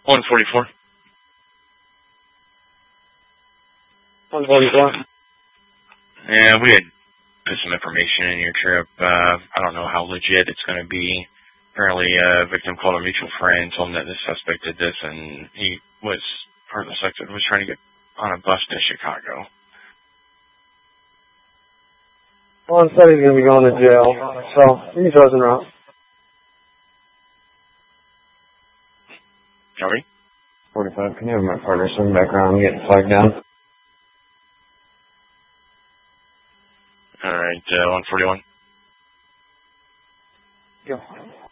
144. 144. Yeah, we had put some information in your trip. I don't know how legit it's going to be. Apparently, a victim called a mutual friend, told him that the suspect did this, and he was, or the suspect was trying to get on a bus to Chicago. Well, said he's going to be going to jail, so he's chosen route. Sorry? 45, can you have my partner swing back around and get flagged down? Alright, 141. Go.